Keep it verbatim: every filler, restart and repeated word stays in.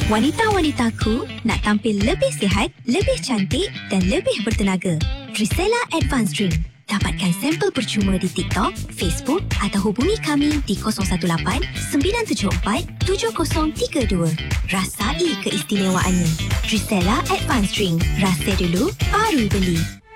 Wanita-wanitaku nak tampil lebih sihat, lebih cantik dan lebih bertenaga. Trisela Advanced Drink. Dapatkan sampel percuma di TikTok, Facebook atau hubungi kami di kosong satu lapan sembilan tujuh empat tujuh kosong tiga dua. Rasai keistimewaannya. Trisela Advanced Drink. Rasa dulu, baru beli.